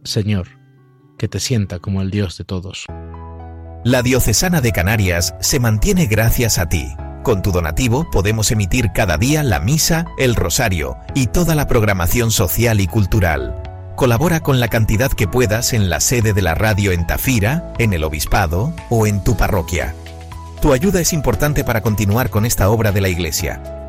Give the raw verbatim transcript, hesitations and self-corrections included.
Señor, que te sienta como el Dios de todos. La Diocesana de Canarias se mantiene gracias a ti. Con tu donativo podemos emitir cada día la misa, el rosario y toda la programación social y cultural. Colabora con la cantidad que puedas en la sede de la radio en Tafira, en el Obispado o en tu parroquia. Tu ayuda es importante para continuar con esta obra de la Iglesia.